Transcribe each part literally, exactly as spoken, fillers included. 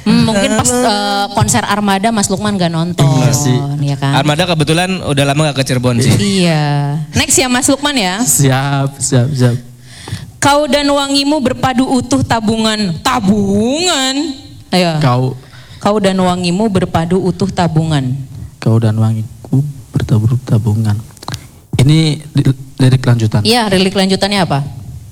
Hmm, mungkin pas uh, konser Armada Mas Lukman gak nonton. Iya sih. Ya kan? Armada kebetulan udah lama gak ke Cirebon sih. Iya. Next ya Mas Lukman ya. Siap, siap, siap. Kau dan wangimu berpadu utuh tabungan. Tabungan. Ayo. Kau Kau dan wangimu berpadu utuh tabungan. Kau dan wangiku bertabur tabungan. Ini lirik lanjutan. Iya, lirik lanjutannya apa?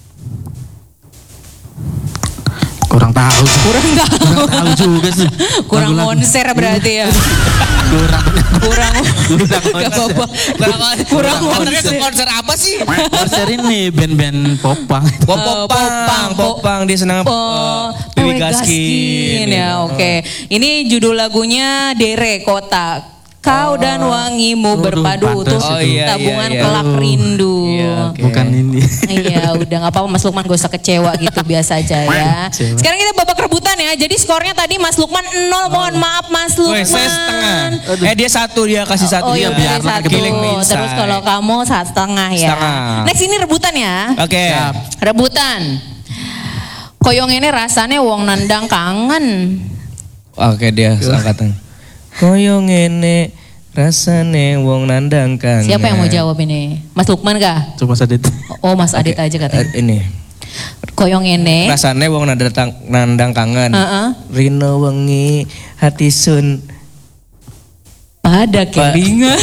Kurang tahu. Kurang tahu. Kurang tahu juga sih. Kurang Lagu-lagu. konser berarti ya. Kurang. Kurang. Kurang Gak apa-apa. Kurang konser. Konser apa sih? Konser ini band-band popang. Pop popang, popang dia senang Oh, Piwi Piwi Gaskin. Gaskin ya, oke. Ini judul lagunya Dere Kota. Kau dan wangimu Waduh, berpadu pantes utuh itu. Oh, iya, tabungan iya, iya. kelak rindu. Iya, oke. Bukan ini. Iya, udah nggak apa-apa Mas Lukman gak usah kecewa gitu, biasa aja ya. Kecewa. Sekarang kita babak rebutan ya. Jadi skornya tadi Mas Lukman nol, mohon maaf Mas Woi, Lukman. saya setengah. Eh dia satu, dia kasih satu. Oh Dia iya, biar biar satu. killing me inside. Terus kalau kamu saat setengah ya. Setengah. Next ini rebutan ya. Oke. Rebutan. Koyong ini rasanya wong nandang kangen. Oke, dia angkatan. Koyong ngene rasane wong nandang kangen. Siapa yang mau jawab ini? Mas Lukman kah? Coba Sadit. Oh Mas Adit Oke, aja katanya. eh, Ini. Koyong ini. Rasane wong nandang nandang kangen. Heeh. Rino wengi hati sun. Pada kelingan.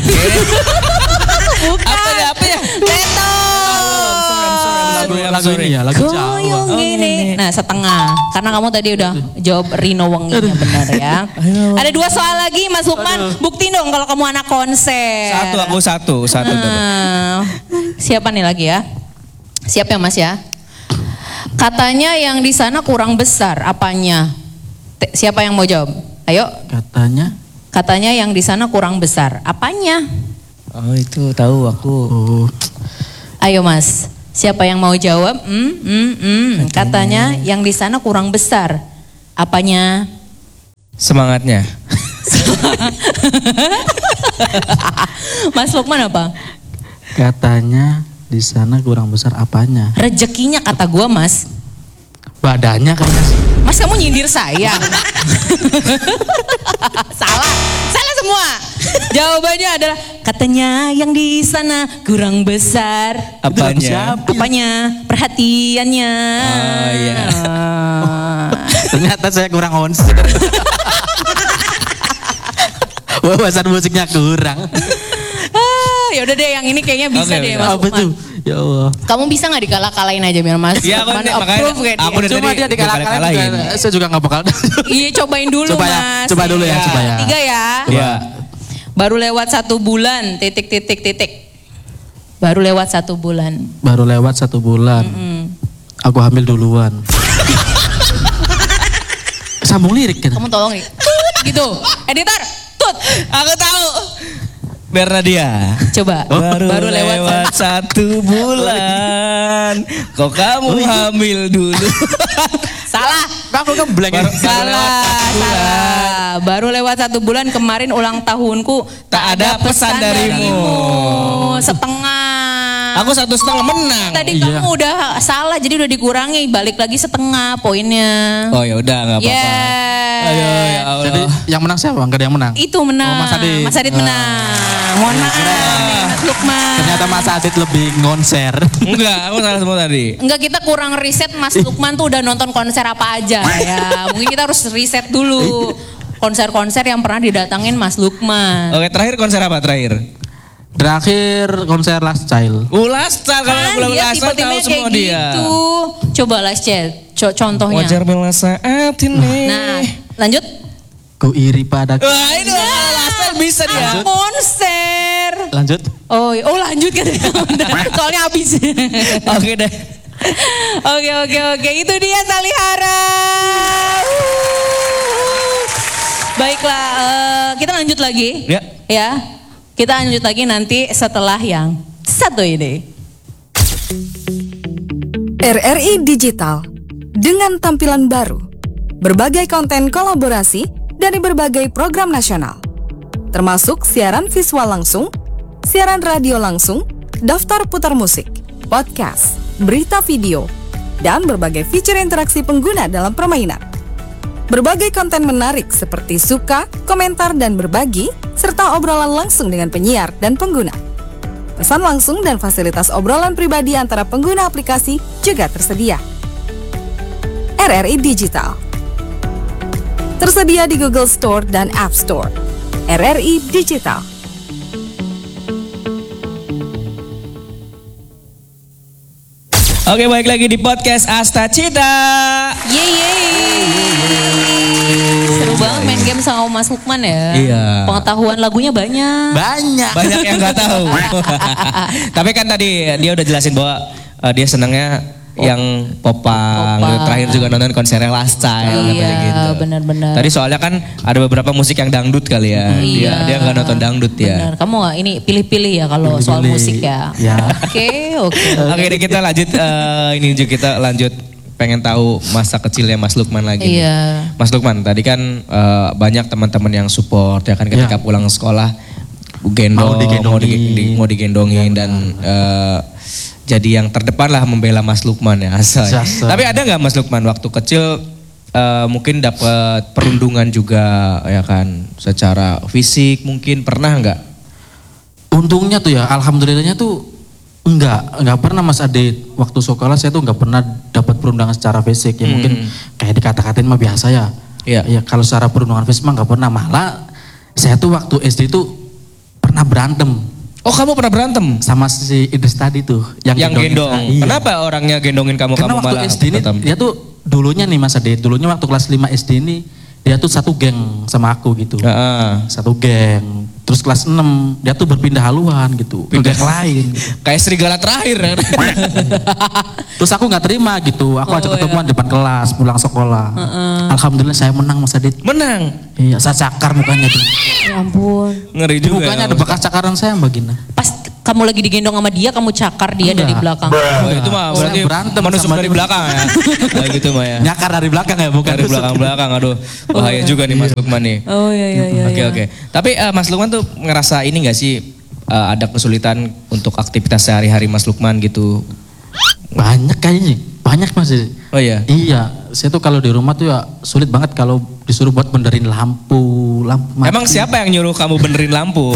Apa ya? Apa ya? Teto. Lagu, lagu ini ya, lagu Jawa. Koyong ini. Nah setengah. Karena kamu tadi udah jawab Rino Wenginya benar ya. Ada dua soal lagi Mas Lukman. Buktiin dong kalau kamu anak konser. Satu aku satu, satu dapat. Nah, siapa nih lagi ya? Siap ya Mas ya? Katanya yang di sana kurang besar. Apanya? Te- Siapa yang mau jawab? Ayo. Katanya. Katanya yang di sana kurang besar. Apanya? Oh itu tahu aku. Oh. Ayo Mas. Siapa yang mau jawab? Hmm, hmm, hmm. Katanya yang di sana kurang besar. Apanya? Semangatnya. Mas Lukman apa? Katanya di sana kurang besar apanya? Rezekinya kata gua Mas. Badannya kayaknya sih. Mas kamu nyindir saya. Salah, salah semua. Jawabannya adalah katanya yang di sana kurang besar. Apanya? Apanya? Perhatiannya. Oh, iya. Ah. Ternyata saya kurang konser. Wawasan musiknya kurang. Ah, ya udah deh yang ini kayaknya bisa Oke, deh oke. Mas Apa Lukman. tuh? Ya Allah. Kamu bisa nggak dikalah-kalahin aja biar Mas Iya, aku Lukman nih, makanya approve kayak aku dia. dari Cuma tadi dia dikalah-kalahin dikalah-kalahin. juga, saya juga nggak bakal. Iya cobain dulu Coba ya, Mas. coba dulu ya, Iya. coba ya. Tiga ya. Iya. Baru lewat satu bulan, titik titik titik. Baru lewat satu bulan. Baru lewat satu bulan. Hmm. Aku hamil duluan. Sambung lirik kan? Kamu tolong nih. Gitu. Editor, tut. Aku tahu. Bernadia. Coba. Baru, Baru lewat. lewat satu bulan. Kok kamu hamil dulu? Salah. Aku kan blank. Baru- Salah. Salah. Baru lewat satu bulan kemarin ulang tahunku. Tak ada pesan darimu. Setengah. Aku satu setengah menang. Tadi Iya. kamu udah salah jadi udah dikurangi, balik lagi setengah poinnya. Oh ya udah nggak apa-apa. Yes. Ayo ya Allah. Jadi yang menang siapa? Enggak ada yang menang. Itu menang. Oh, Mas Adit. Mas Adit menang. Mohon maaf nih, Mas Lukman. Ternyata Mas Adit lebih ngonser. Enggak, aku salah semua tadi. Enggak, kita kurang riset Mas Lukman tuh udah nonton konser apa aja ya. Mungkin kita harus riset dulu konser-konser yang pernah didatangin Mas Lukman. Oke, terakhir konser apa terakhir? Terakhir konser Last Child. Ulas kalau Kan belum dia asal tahu tipe-tipenya semua kayak dia. gitu. Coba lah chat, co- contohnya. Wajar bila saat ini. Nah, lanjut. Ku iri pada. Wah ini Lasel bisa dia. Anak konser. Lanjut. Oh, oh lanjut kan. Soalnya habis. Oke deh. Oke oke oke, itu dia Salihara. Baiklah, eh, kita lanjut lagi. Ya. Ya, kita lanjut lagi nanti setelah yang satu ini. R R I Digital dengan tampilan baru, berbagai konten kolaborasi dari berbagai program nasional, termasuk siaran visual langsung, siaran radio langsung, daftar putar musik, podcast, berita video, dan berbagai fitur interaksi pengguna dalam permainan. Berbagai konten menarik seperti suka, komentar, dan berbagi, serta obrolan langsung dengan penyiar dan pengguna. Pesan langsung dan fasilitas obrolan pribadi antara pengguna aplikasi juga tersedia. R R I Digital tersedia di Google Store dan App Store. R R I Digital. Oke, balik lagi di podcast Asta Cita. Yeay. Seru banget main game sama Mas Lukman ya. Iya. Pengetahuan lagunya banyak. Banyak. Banyak yang nggak tahu. Tapi kan tadi dia udah jelasin bahwa uh, dia senangnya yang popang. Popang. Terakhir juga nonton konsernya Last Child. Iya, katanya gitu. benar-benar. Tadi soalnya kan ada beberapa musik yang dangdut kali ya. Iya. Dia dia nggak nonton dangdut ya. Benar. Kamu nggak ini pilih-pilih ya kalau soal Pilih-pilih. musik ya. Ya. Oke, oke. Oke, deh, kita lanjut eh, ini juga kita lanjut pengen tahu masa kecilnya Mas Lukman lagi. nih. Iya. Mas Lukman, tadi kan eh, banyak teman-teman yang support ya kan ketika Iya. pulang sekolah gendong, Mau digendongin. mau, di- di- mau digendongin dan eh, jadi yang terdepan lah membela Mas Lukman ya asal. Asal. Tapi ada nggak Mas Lukman waktu kecil eh, mungkin dapat perundungan juga ya kan secara fisik mungkin pernah nggak? Untungnya tuh ya, alhamdulillahnya tuh enggak, enggak pernah Mas Adit. Waktu sekolah saya tuh enggak pernah dapat perundungan secara fisik. Ya mungkin kayak dikata-katain mah biasa ya. Iya. Ya kalau secara perundungan fisik mah enggak pernah. Malah saya tuh waktu S D tuh pernah berantem Oh kamu pernah berantem? sama si Idris tadi tuh yang, Yang gendongin gendong. saya. Iya. Kenapa orangnya gendongin kamu? Karena kamu waktu malah S D ini berantem? dia tuh dulunya nih Mas Adit, dulunya waktu kelas lima S D ini dia tuh satu geng sama aku gitu. Heeh. Satu geng. Terus kelas enam dia tuh berpindah haluan gitu. Pindah ke lain. Gitu. Kayak serigala terakhir. Terus aku nggak terima gitu. Aku ajak ketemuan depan kelas pulang sekolah. Alhamdulillah saya menang Mas Adit. Menang. Iya, saya cakar mukanya tuh. Ya ampun. Ngeri Di juga. mukanya ya. ada bekas cakaran saya Mbak Gina. Pas kamu lagi digendong sama dia, kamu cakar dia Enggak. dari belakang. Oh, itu mah Oh, berarti yang berantem menusuk sama dari dia. belakang ya. Kayak gitu mah ya. Nyakar dari belakang ya, bukan Dari tusuk. belakang-belakang, aduh bahaya juga nih Mas Lukman nih. Oh iya iya iya. Oke iya. oke. Tapi eh, Mas Lukman tuh ngerasa ini gak sih eh, ada kesulitan untuk aktivitas sehari-hari Mas Lukman gitu? Banyak kayaknya. Banyak Mas. Oh iya. Iya, saya tuh kalau di rumah tuh ya sulit banget kalau disuruh buat benerin lampu, lampu mati. Emang siapa yang nyuruh kamu benerin lampu?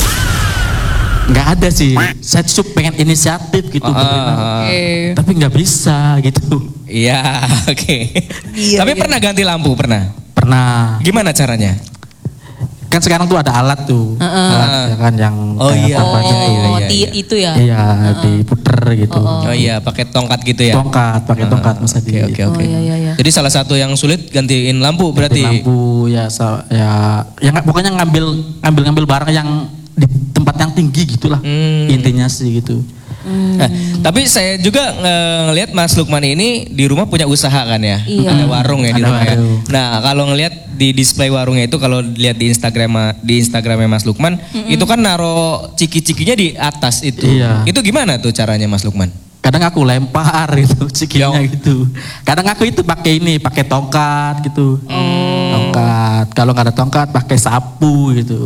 Nggak ada sih. Saya tuh pengen inisiatif gitu. Ah, benerin lampu. ah, ah. Oke. Tapi nggak bisa gitu. Iya, oke. Tapi pernah ganti lampu pernah? Pernah. Gimana caranya? Kan sekarang tuh ada alat tuh. Alat ya kan yang Oh kayak iya, apa Oh, gitu. iya, iya, di- iya. itu ya. Iya, diputer gitu. Oh iya, pakai tongkat gitu ya? Tongkat, pakai tongkat Mas Adi. Oke oke oke. Oh iya iya iya. Jadi salah satu yang sulit gantiin lampu berarti. Lampu ya sa- ya ya nggak- pokoknya ngambil ngambil ngambil barang yang di tempat yang tinggi gitulah. Hmm. Intinya sih gitu. Eh, tapi saya juga nge- ngelihat Mas Lukman ini di rumah punya usaha kan ya, Iya. ada warung ya di Ada rumah ya. warung. Nah kalau ngelihat di display warungnya itu kalau lihat di Instagram di Instagramnya Mas Lukman itu kan naro ciki-cikinya di atas itu. Iya. Itu gimana tuh caranya Mas Lukman? Kadang aku lempar gitu cikinya Yang- gitu. Kadang aku itu pakai ini, pakai tongkat gitu. Tongkat. Kalau nggak ada tongkat pakai sapu gitu.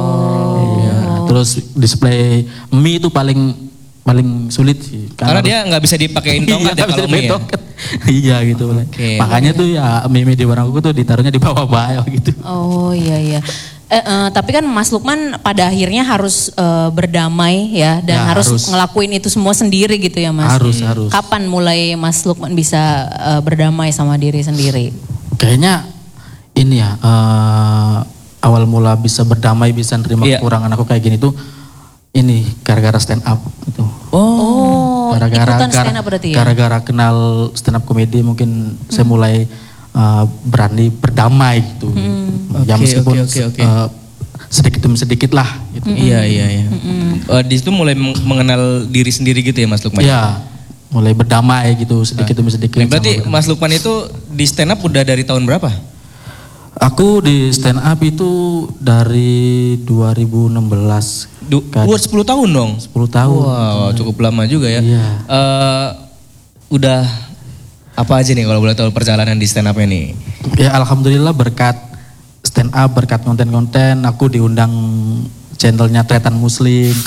Iya. Terus display mie itu paling paling sulit sih. Karena dia nggak bisa dipakein tongkat ya Iya, bisa kalau dipakai mie ya? tongkat. Iya gitu. Oke. Makanya tuh ya mie-mie di warungku tuh ditaruhnya di bawah bawah gitu. Oh iya iya. Eh, eh, tapi kan Mas Lukman pada akhirnya harus eh, berdamai ya dan Ya, harus, harus. ngelakuin itu semua sendiri gitu ya Mas. Harus, harus. Kapan mulai Mas Lukman bisa eh, berdamai sama diri sendiri? Kayaknya ini ya eh, awal mula bisa berdamai, bisa nerima Iya. kekurangan aku kayak gini tuh ini gara-gara stand up gitu. Oh, gara-gara ikutan stand up berarti ya? gara-gara kenal stand up komedi mungkin saya mulai uh, berani berdamai gitu. Ya Oke, meskipun oke, oke, oke. uh, sedikit demi sedikit lah gitu. Iya iya iya. Eh, di situ mulai meng- mengenal diri sendiri gitu ya Mas Lukman? Ya, mulai berdamai gitu sedikit demi sedikit. Nah, berarti sama- Mas Lukman itu di stand up udah dari tahun berapa? Aku di stand up itu dari dua ribu enam belas. Du- Kan. Wah, sepuluh tahun dong? sepuluh tahun. Wow, cukup lama juga ya. Iya. Eh, udah apa aja nih kalau boleh tahu perjalanan di stand up-nya nih? Ya alhamdulillah berkat stand up, berkat konten-konten aku diundang channelnya Tretan Muslim, Kak.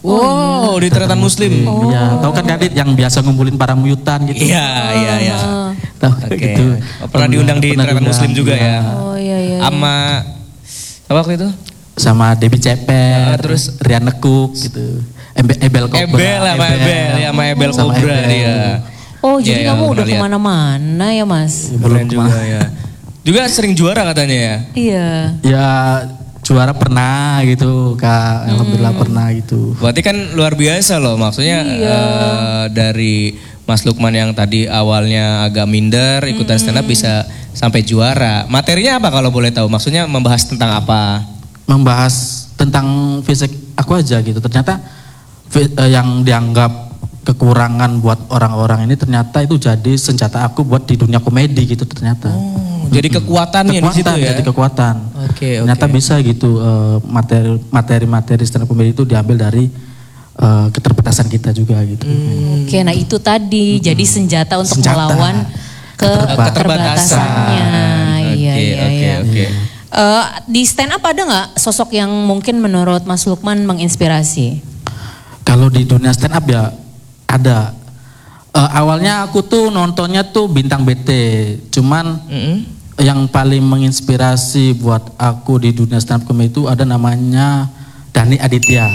Wow, di Tretan Muslim. Iya, tahu kan Kadit yang biasa ngumpulin para mutan gitu. Iya, iya, iya. Tahu Oke. gitu. Oh, pernah diundang di Pernah Tretan diundang, Muslim juga iya. ya. Oh iya iya. Sama apa waktu itu? Sama Debbie Ceper, Ah, terus? Rian Nekuk gitu. Ebel, Ebel Cobra. Ebel sama Ebel, ya sama Ebel Sama Cobra Ebel. dia. Oh jadi Iya, kamu iya, udah pernah lihat. kemana-mana ya Mas? Keren juga ya. Juga sering juara katanya ya. Iya. Ya juara pernah gitu Kak, alhamdulillah Hmm. pernah gitu. Berarti kan luar biasa loh, maksudnya eh, dari Mas Lukman yang tadi awalnya agak minder, ikutan stand up bisa sampai juara. Materinya apa kalau boleh tahu? Maksudnya membahas tentang apa? Membahas tentang fisik aku aja gitu. Ternyata fi- eh, yang dianggap kekurangan buat orang-orang ini ternyata itu jadi senjata aku buat di dunia komedi gitu ternyata. Oh, jadi kekuatannya di Kekuatan, situ ya. jadi kekuatan. Oke, Ternyata oke. bisa gitu eh, materi materi-materi stand up comedy itu diambil dari eh, keterbatasan kita juga gitu. Hmm. Oke, nah itu tadi jadi senjata untuk Senjata. melawan ke Keterba- keterbatasannya. Oke, Iya iya oke, iya. oke. Eh, di stand up ada nggak sosok yang mungkin menurut Mas Lukman menginspirasi? Kalau di dunia stand up ya ada. Eh, awalnya aku tuh nontonnya tuh Bintang B T, cuman Mm-mm. yang paling menginspirasi buat aku di dunia stand up comedy itu ada namanya Dhani Aditya.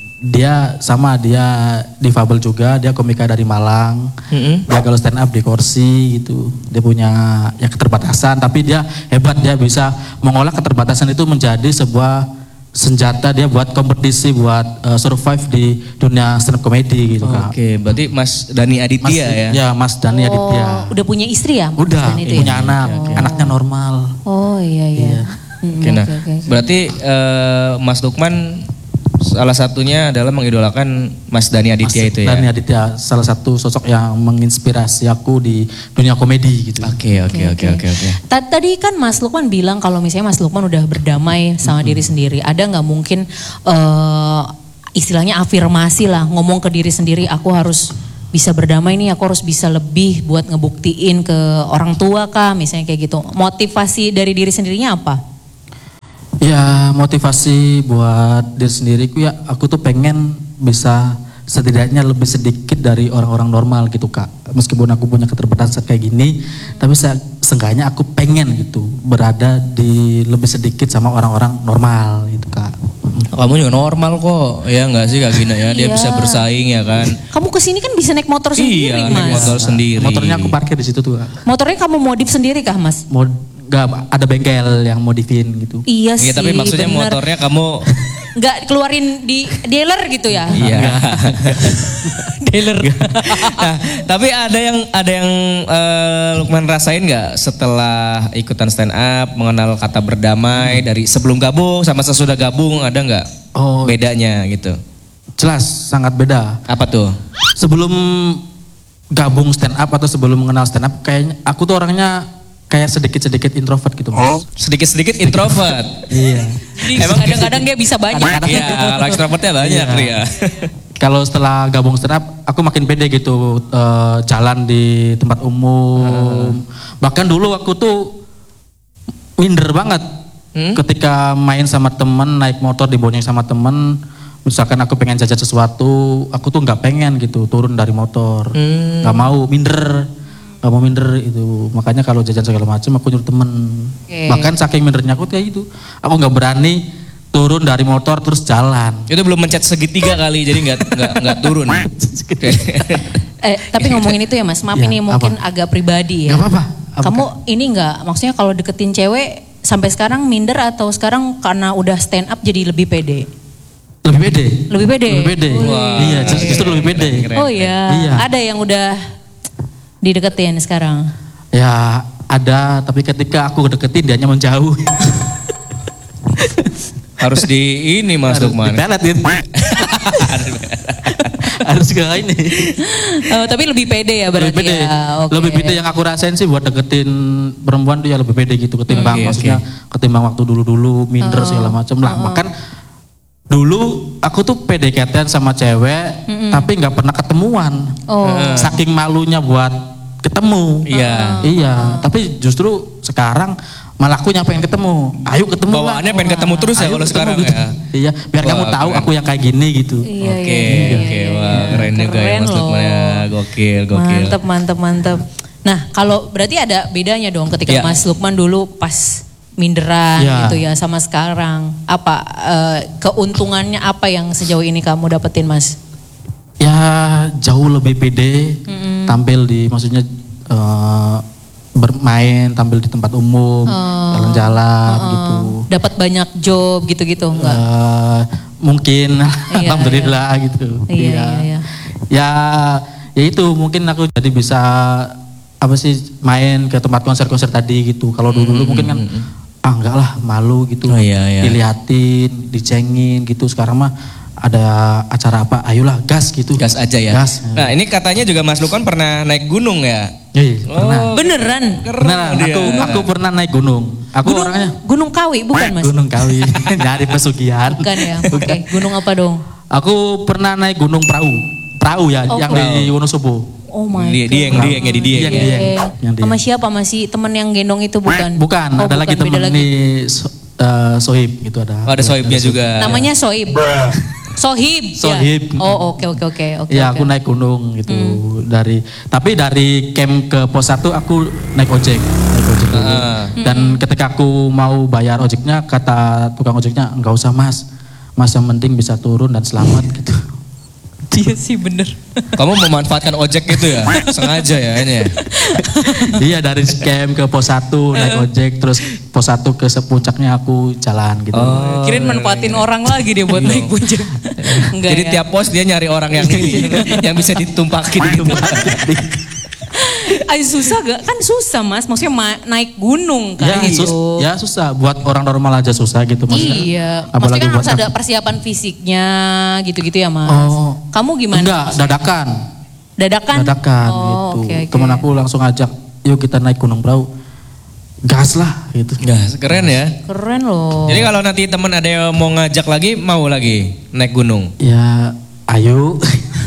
Dia sama dia difabel juga, dia komika dari Malang. Mm-mm. Dia kalau stand up di kursi gitu. Dia punya ya keterbatasan tapi dia hebat, dia bisa mengolah keterbatasan itu menjadi sebuah senjata dia buat kompetisi buat uh, survive di dunia stand up comedy gitu Kak. Oke, berarti Mas Dhani Aditya Mas, ya. ya Mas Dhani Aditya. Oh, udah punya istri ya? Mas Udah, Dhani itu punya ya? anak, anaknya normal. Oh iya iya. Hmm, Oke, nah, oke, oke, oke. berarti eh, Mas Lukman salah satunya adalah mengidolakan Mas Dhani Aditya Mas itu ya. Dhani Aditya salah satu sosok yang menginspirasi aku di dunia komedi gitu. Oke, oke, oke, oke, oke. Ta- Tadi kan Mas Lukman bilang kalau misalnya Mas Lukman udah berdamai sama diri sendiri, ada nggak mungkin eh, istilahnya afirmasi lah, ngomong ke diri sendiri, aku harus bisa berdamai nih, aku harus bisa lebih buat ngebuktiin ke orang tua kah, misalnya kayak gitu. Motivasi dari diri sendirinya apa? Ya motivasi buat diri sendiriku ya aku tuh pengen bisa setidaknya lebih sedikit dari orang-orang normal gitu Kak. Meskipun aku punya keterbatasan kayak gini, tapi saya seenggaknya aku pengen gitu berada di lebih sedikit sama orang-orang normal gitu Kak. Kamu juga normal kok, ya nggak sih Kak Gina ya? Dia Iya. bisa bersaing ya kan? Kamu kesini kan bisa naik motor sendiri, Iya, Mas. naik motor sendiri. Motornya aku parkir di situ tuh Kak. Motornya kamu modif sendiri kah, Mas? Mau nggak ada bengkel yang modifin gitu. Iya sih. Iya, tapi maksudnya bener. motornya kamu nggak keluarin di dealer gitu ya? iya. Dealer. Nah, tapi ada yang ada yang eh, Lukman rasain nggak setelah ikutan stand up, mengenal kata berdamai dari sebelum gabung sama sesudah gabung, ada nggak Oh bedanya gitu? jelas sangat beda. Apa tuh? Sebelum gabung stand up atau sebelum mengenal stand up kayaknya aku tuh orangnya kayak sedikit-sedikit introvert gitu Mas. Sedikit-sedikit introvert. Iya. Emang kadang-kadang dia bisa banyak. Iya, kalau extrovertnya banyak Iya. Ria. Kalau setelah gabung stand up, aku makin pede gitu eh, jalan di tempat umum. Bahkan dulu aku tuh minder banget Hmm? ketika main sama temen, naik motor dibonceng sama temen. Misalkan aku pengen jajan sesuatu, aku tuh nggak pengen gitu turun dari motor, Hmm. nggak mau minder, nggak mau minder itu. Makanya kalau jajan segala macam aku nyuruh temen. Oke. Bahkan saking mindernya aku kayak gitu, aku nggak berani turun dari motor terus jalan. Itu belum mencet segitiga kali, jadi nggak nggak nggak turun. Eh, tapi ngomongin itu ya Mas, maaf Iya, ini mungkin agak pribadi ya. Nggak apa-apa. Apa, Kamu ini nggak, maksudnya kalau deketin cewek sampai sekarang minder atau sekarang karena udah stand up jadi lebih pede? Lebih pede. Lebih pede? Lebih pede. Wah. Iya, justru, justru lebih pede. Keren. Oh iya, Iya. ada yang udah dideketin sekarang? Ya ada, tapi ketika aku deketin dianya menjauh. Harus di ini Mas Lukman. Dipelet gitu. Harus ke ini. Oh, tapi lebih pede ya berarti Lebih pede. ya. Oke. Lebih pede yang aku rasain sih buat deketin perempuan tuh ya lebih pede gitu ketimbang Oke, maksudnya ketimbang waktu dulu-dulu minder segala macam lah. Makan dulu aku tuh P D K T-an sama cewek tapi nggak pernah ketemuan. Oh. Saking malunya buat ketemu. Iya. Iya, tapi justru sekarang malah aku yang pengen ketemu. Ayo ketemu lah. Bawaannya pengen ketemu terus ya Ayo kalau ketemu sekarang gitu. ya. Iya, biar Wah, kamu tahu keren. aku yang kayak gini gitu. Iya, Oke, iya, oke, iya, wah iya. keren juga ya Keren Mas loh. Lukman ya, gokil, gokil. Mantep, mantep, mantep. Nah, kalau berarti ada bedanya dong ketika Iya. Mas Lukman dulu pas minderan Iya. gitu ya sama sekarang. Apa eh, keuntungannya apa yang sejauh ini kamu dapetin, Mas? Ya jauh lebih pede, tampil di maksudnya eh, bermain, tampil di tempat umum, jalan-jalan gitu. Dapat banyak job gitu-gitu enggak? Eh, mungkin alhamdulillah gitu. Iya, iya, iya. Ya ya itu mungkin aku jadi bisa apa sih main ke tempat konser-konser tadi gitu. Kalau dulu dulu mungkin kan ah enggak lah malu gitu. Oh, iya, iya. Diliatin, dicengin gitu. Sekarang mah ada acara apa, ayolah gas gitu. Gas aja ya. Gas. Nah ini katanya juga Mas Lukman pernah naik gunung ya? Iya, pernah. Beneran? Beneran, dia. aku aku pernah naik gunung. Aku Gunung, orangnya Gunung Kawi bukan, Mas? Gunung Kawi, nyari pesugihan. Bukan ya. Oke, gunung apa dong? Aku pernah naik gunung perahu. Perahu ya, Oh, yang perahu. di Wonosobo. Oh my Dia, god. dia yang dia yang jadi dia. Yang ya. dia. Yang dia. Sama siapa? Masih temen yang gendong itu bukan? Bukan, Oh, ada lagi bukan, beda temen lagi. nih so, eh, Sohib gitu ada. Oh, ada sohibnya juga. Namanya Sohib. Sohib. ya? Sohib. Oh, oke oke oke oke. Iya, oke. aku naik gunung gitu dari tapi dari camp ke pos satu aku naik ojek, naik ojek dulu. Ah. Dan ketika aku mau bayar ojeknya kata tukang ojeknya enggak usah Mas. Mas yang penting bisa turun dan selamat gitu. Iya sih bener. Kamu memanfaatkan ojek gitu ya? Sengaja ya ini ya? Iya dari camp ke pos satu naik ojek terus pos satu ke puncaknya aku jalan gitu. Oh. Kirain manfaatin orang lagi dia buat naik puncak. Enggak Jadi ya. tiap pos dia nyari orang yang ini, yang bisa ditumpakin gitu. Ay, susah gak? Kan susah Mas, maksudnya ma- naik gunung Ya, kan gitu. sus- ya susah buat orang normal aja susah gitu maksudnya. Iya, Apalagi maksudnya kan buat harus ada aku. persiapan fisiknya gitu-gitu ya Mas. Oh. Kamu gimana? Enggak, dadakan. Dadakan? Dadakan Oh, gitu. oke, oke. Temen aku langsung ajak, yuk kita naik gunung perahu. Gas lah gitu. Gas, keren ya. Keren loh. Jadi kalau nanti teman ada yang mau ngajak lagi, mau lagi naik gunung. Ya, ayo.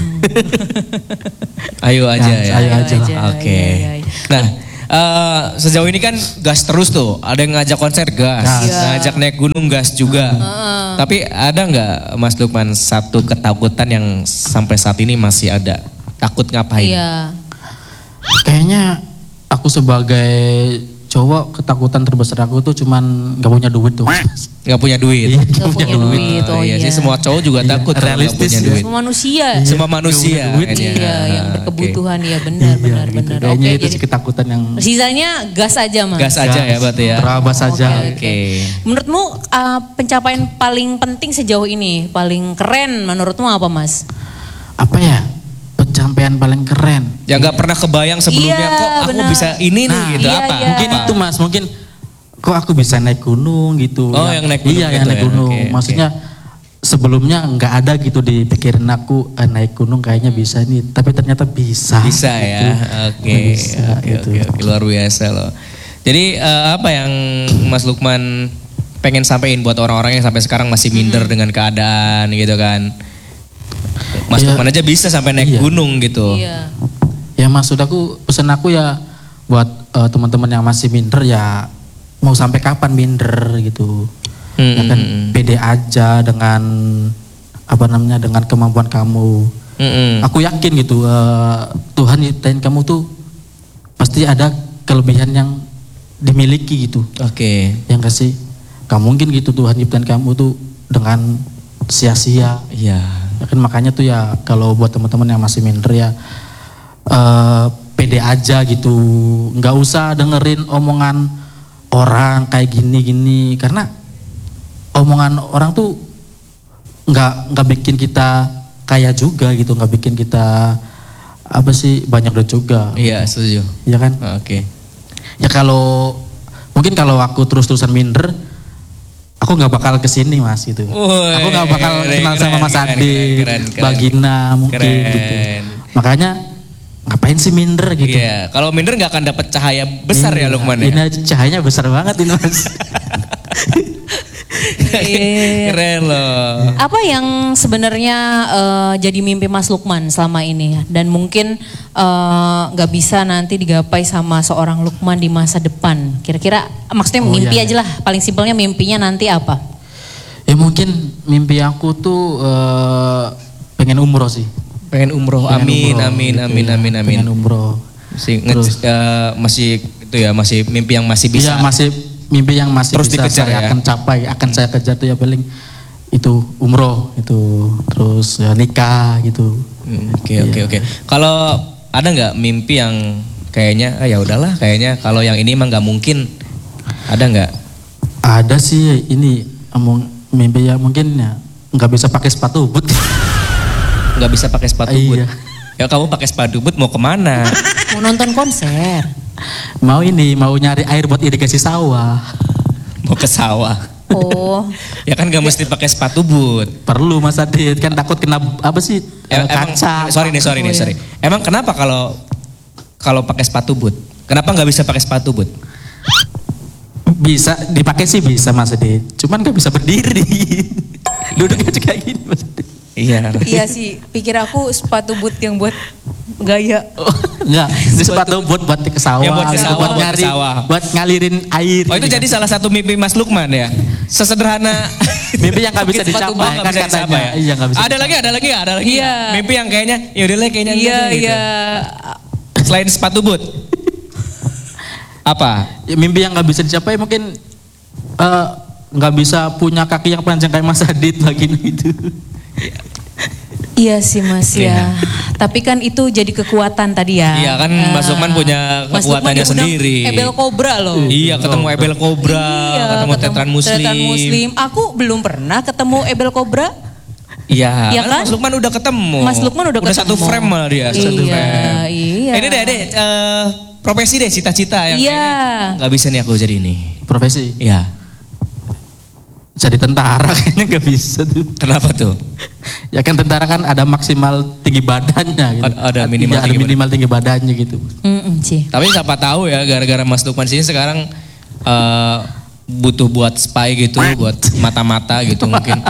Ayo aja Gas, ya. ayo aja lah. Oke. Iya, iya, iya. Nah, eh, sejauh ini kan gas terus tuh. Ada yang ngajak konser gas, Gas. Iya. ngajak naik gunung gas juga. Tapi ada nggak Mas Lukman satu ketakutan yang sampai saat ini masih ada? Takut ngapain? Iya. Kayaknya aku sebagai cowok ketakutan terbesar aku tuh cuman gak punya duit tuh. Nggak punya duit. Iya, Gak punya duit, oh iya iya. sih, semua cowok juga Iya, takut kalau nggak realistis punya ya. duit. Semua manusia. Semua manusia. duit. ini ya. Iya, yang Oke. berkebutuhan ya benar Iya, benar gitu. benar. Kayaknya Oke, itu jadi sih ketakutan yang sisanya gas aja Mas. Gas aja ya berarti ya. terabas saja. Oke. Menurutmu uh, pencapaian paling penting sejauh ini, paling keren menurutmu apa Mas? Apa ya? Pencapaian paling keren. Yang nggak pernah kebayang sebelumnya Iya, kok aku benar. bisa ini nih Nah, gitu iya, apa? iya. Mungkin Apa? itu Mas, mungkin kok aku bisa naik gunung gitu. Oh, yang naik gunung Iya, yang gitu naik ya. gunung. Oke, oke. Maksudnya sebelumnya nggak ada gitu di pikiran aku eh, naik gunung kayaknya bisa nih, tapi ternyata bisa. Bisa gitu. ya. Oke. Bisa, Oke, gitu. oke, oke. Luar biasa loh. Jadi eh, apa yang Mas Lukman pengen sampaikan buat orang-orang yang sampai sekarang masih minder dengan keadaan gitu kan? Mas Iya. Lukman aja bisa sampai naik Iya. gunung gitu. Iya. Ya maksud aku pesan aku ya buat eh, teman-teman yang masih minder ya mau sampai kapan minder gitu. Hmm, Ya kan hmm, hmm. pede aja dengan apa namanya dengan kemampuan kamu. Mm-mm. Aku yakin gitu eh, Tuhan nyiptain kamu tuh pasti ada kelebihan yang dimiliki gitu. Oke. Yang kasih gak mungkin gitu Tuhan nyiptain kamu tuh dengan sia-sia. Iya. Ya kan makanya tuh ya kalau buat teman-teman yang masih minder ya eh, pede aja gitu, nggak usah dengerin omongan orang kayak gini-gini karena omongan orang tuh nggak nggak bikin kita kaya juga gitu, nggak bikin kita apa sih banyak duit juga. Iya, setuju. Ya kan? Oke. Ya kalau mungkin kalau aku terus-terusan minder, aku nggak bakal kesini Mas gitu. Woi, aku nggak bakal keren, kenal sama keren, Mas keren, Adi, keren, keren. Bagina mungkin Keren. gitu. Makanya ngapain sih minder gitu? Iya, kalau minder nggak akan dapat cahaya besar ya Iya, Lukman ya. Ini cahayanya besar banget ini Mas. Keren loh. Apa yang sebenarnya eh, jadi mimpi Mas Lukman selama ini dan mungkin eh, nggak bisa nanti digapai sama seorang Lukman di masa depan? Kira-kira maksudnya Oh, mimpi iya, aja lah. Paling simpelnya mimpinya nanti apa? Ya mungkin mimpi aku tuh eh, pengen umroh sih. Pengen umroh. Pengen Amin, umroh amin, gitu amin, ya. amin, amin. Pengen umroh. Masih, Terus. nge- eh, masih itu ya, masih mimpi yang masih bisa. Iya masih mimpi yang masih Terus bisa dikejar saya ya? akan capai, akan saya kejar tuh ya paling itu umroh itu, terus ya, nikah gitu. Hmm, Oke oke Iya. oke. Kalau ada nggak mimpi yang kayaknya ah, ya udahlah kayaknya kalau yang ini emang nggak mungkin. Ada nggak? Ada sih ini omong mimpi yang mungkin ya nggak bisa pakai sepatu boot. Nggak bisa pakai sepatu boot. Iya. Ya kamu pakai sepatu boot mau kemana? Mau nonton konser? Mau ini mau nyari air buat irigasi sawah. Mau ke sawah. Oh, Ya kan nggak mesti pakai sepatu boot. Perlu Mas Adit kan takut kena apa sih Eh, eh, emang, kaca. sorry nih sorry nih Oh, iya. sorry. Emang kenapa kalau kalau pakai sepatu boot? Kenapa nggak bisa pakai sepatu boot? Bisa dipakai sih bisa Mas Adit, cuman nggak bisa berdiri. Duduknya juga kayak gini Mas Adit. Iya. iya sih. Pikir aku sepatu boot yang buat gaya. Oh, enggak, ini sepatu buat buat ke sawah, Ya, buat ke gitu, sawah, buat buat ke nyari, sawah. buat ngalirin air. Oh itu gitu jadi kan. salah satu mimpi Mas Lukman ya? Sesederhana mimpi yang nggak bisa Mungkin sepatu dicapai boot nggak kan bisa katanya. dicapai ya? Iya nggak bisa. Ada lagi, ada lagi, ada lagi. Iya. Mimpi yang kayaknya ya udah lah kayaknya enggak Iya, deh, gitu. iya. Selain sepatu boot. Apa? Ya, mimpi yang nggak bisa dicapai mungkin eh, nggak bisa punya kaki yang panjang kayak Mas Adit lagi itu. Iya sih Mas Iya. ya. Tapi kan itu jadi kekuatan tadi ya. Iya kan Eh, Mas Lukman punya Mas Lukman kekuatannya yang undang sendiri. Ebel Kobra loh. Iya ketemu Ebel Kobra, Iya, ketemu Tetran Muslim. Tetran Muslim. Aku belum pernah ketemu Ebel Kobra. Iya, Iya kan kan? Mas Lukman udah ketemu. Mas Lukman udah satu ketemu. frame malah dia, satu Iya, frame. iya. Ini deh, deh eh, profesi deh, cita-cita yang Iya. kayaknya nggak bisa nih aku jadi ini. Profesi Iya. jadi tentara kayaknya nggak bisa tuh. Kenapa tuh? Ya kan tentara kan ada maksimal tinggi badannya gitu. Ada- ada minimal Iya, ada tinggi minimal tinggi badannya gitu. Mm-mm, sih. Tapi siapa tahu ya gara-gara Mas Lukman sini sekarang eh, butuh buat spy gitu, buat mata-mata gitu mungkin.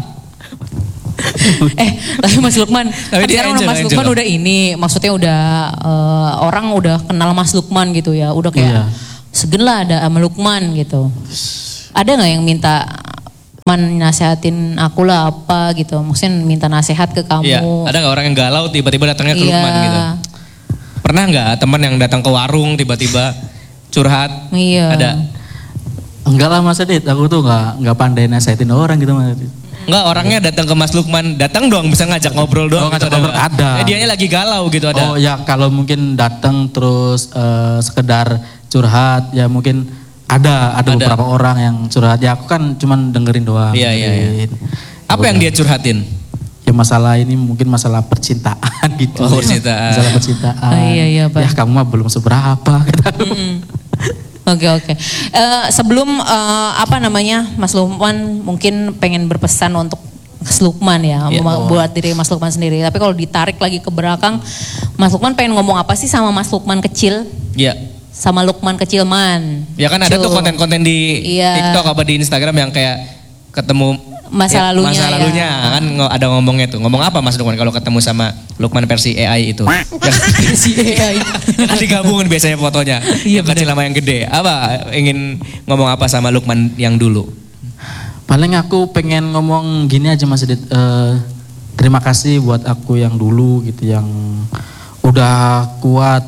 Eh, tapi Mas Lukman, Tapi kan dia sekarang angel, Mas angel Lukman loh. udah ini, maksudnya udah eh, orang udah kenal Mas Lukman gitu ya, udah kayak Iya. segen lah ada sama Lukman gitu. Ada nggak yang minta man nasehatin aku lah apa gitu, maksudnya minta nasehat ke kamu? Iya, ada nggak orang yang galau tiba-tiba datangnya ke Iya. Lukman gitu? Pernah nggak teman yang datang ke warung tiba-tiba curhat? Iya. Ada? Enggak lah Mas Adit, aku tuh nggak nggak pandai nasihatin orang gitu Mas Adit. Enggak, orangnya datang ke Mas Lukman, datang doang bisa ngajak ngobrol doang. Oh, ngajak gitu, ngobrol, nggak? ada. Eh, dianya lagi galau gitu ada. Oh ya kalau mungkin datang terus eh, sekedar curhat ya mungkin ada ada Ada. beberapa orang yang curhat ya aku kan cuman dengerin doang. Iya, iya, iya. dengerin. Apa yang dia curhatin? Ya masalah ini mungkin masalah percintaan gitu. Oh, percintaan. Masalah percintaan. Oh, iya, iya, Pak. Ya kamu mah belum seberapa kata aku. Oke oke. Eh, sebelum eh, apa namanya Mas Lukman mungkin pengen berpesan untuk Mas Lukman ya, Iya. mau buat diri Mas Lukman sendiri. Tapi kalau ditarik lagi ke belakang, Mas Lukman pengen ngomong apa sih sama Mas Lukman kecil, Iya. sama Lukman kecil man? Ya kan ada tuh Cuy. konten-konten di Iya. TikTok apa di Instagram yang kayak ketemu Masa ya, lalunya masa ya. lalunya kan ngo- ada ngomongnya tuh. Ngomong apa Mas Lukman kalau ketemu sama Lukman versi A I itu? Si A I. Kan digabungin biasanya fotonya. Iya, yang kecil sama yang gede. Apa ingin ngomong apa sama Lukman yang dulu? Paling aku pengen ngomong gini aja Mas Adit. Eh, terima kasih buat aku yang dulu gitu yang udah kuat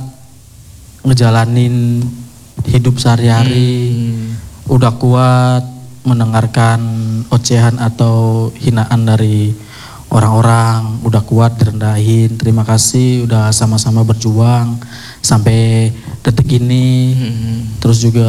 ngejalanin hidup sehari-hari, udah kuat mendengarkan ocehan atau hinaan dari orang-orang, udah kuat direndahin. Terima kasih udah sama-sama berjuang sampai detik ini. Terus juga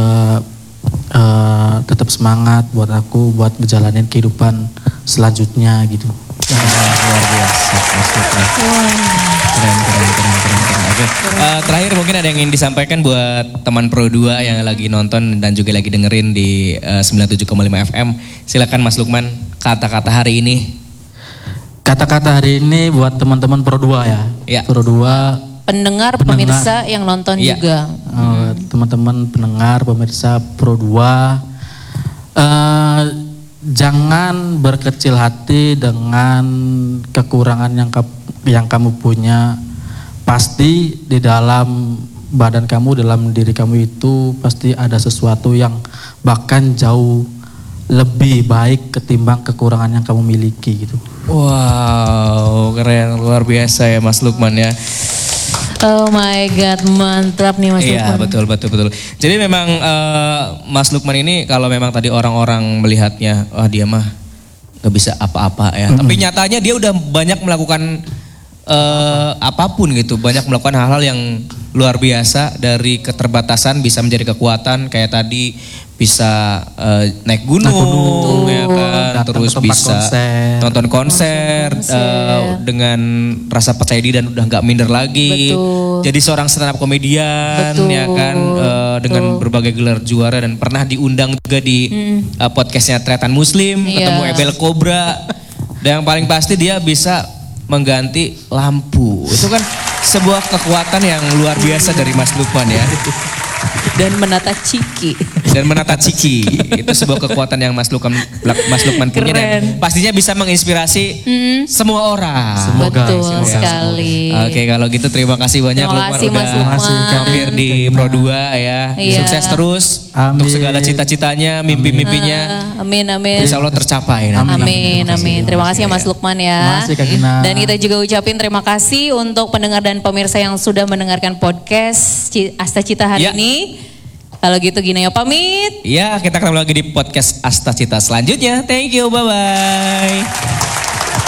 eh, tetap semangat buat aku buat ngejalanin kehidupan selanjutnya gitu. Luar biasa Mas Lukman. Keren, keren, keren, keren, keren. Oke. Eh, terakhir mungkin ada yang ingin disampaikan buat teman Pro dua yang lagi nonton dan juga lagi dengerin di eh, sembilan puluh tujuh koma lima F M. Silakan Mas Lukman, kata-kata hari ini. Kata-kata hari ini buat teman-teman Pro dua ya. Iya. Pro dua Pendengar, Pendengar. pemirsa yang nonton Iya. juga. eh, teman-teman pendengar pemirsa Pro dua eh, jangan berkecil hati dengan kekurangan yang ke- yang kamu punya. Pasti di dalam badan kamu, dalam diri kamu itu pasti ada sesuatu yang bahkan jauh lebih baik ketimbang kekurangan yang kamu miliki gitu. Wow, keren, luar biasa ya Mas Lukman ya. Oh my God, mantap nih Mas Iya Lukman. betul betul betul. Jadi memang eh, Mas Lukman ini kalau memang tadi orang-orang melihatnya, wah dia mah gak bisa apa-apa ya. Mm-hmm. Tapi nyatanya dia udah banyak melakukan eh, apapun gitu, banyak melakukan hal-hal yang luar biasa. Dari keterbatasan bisa menjadi kekuatan, kayak tadi bisa eh, naik gunung, Naik gunung, ya kan, datang terus ke tempat bisa konser. nonton konser, konser. eh, dengan rasa percaya diri dan udah nggak minder lagi. Betul. Jadi seorang stand up komedian, Betul, ya kan, eh, dengan betul. berbagai gelar juara dan pernah diundang juga di eh, podcastnya Tretan Muslim, Iya. ketemu Ebel Cobra. Dan yang paling pasti dia bisa mengganti lampu. Itu kan sebuah kekuatan yang luar biasa dari Mas Lukman ya. Dan menata ciki. Dan menata ciki. Itu sebuah kekuatan yang Mas Lukman Mas Lukman punya dan Keren. pastinya bisa menginspirasi semua orang. Semoga. Betul semoga. sekali. Oke, kalau gitu terima kasih banyak Terima kasih, Mas udah Lukman. hampir di Pro dua ya. Iya. Sukses terus Amin. untuk segala cita-citanya, mimpi-mimpinya. Ah, Amin, amin. Insya Allah tercapai. nanti. Amin, amin. Terima kasih ya Mas Lukman ya. Terima kasih, Kak Gina. Dan kita juga ucapin terima kasih untuk pendengar dan pemirsa yang sudah mendengarkan podcast Ci- Asta Cita hari Ya. ini. Kalau gitu Gina ya pamit. Ya, kita ketemu lagi di podcast Asta Cita selanjutnya. Thank you, bye-bye.